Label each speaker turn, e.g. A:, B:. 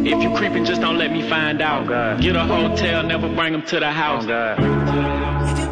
A: If you creeping, just don't let me find out.
B: Oh God.
A: Get a hotel, never bring them to the house.
B: Oh God.